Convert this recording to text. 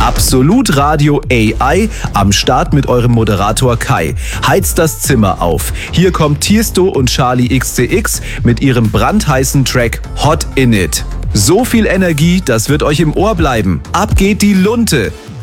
Absolut Radio AI am Start mit eurem Moderator Kai. Heizt das Zimmer auf. Hier kommt Tiesto und Charlie XCX mit ihrem brandheißen Track Hot In It. So viel Energie, das wird euch im Ohr bleiben. Ab geht die Lunte.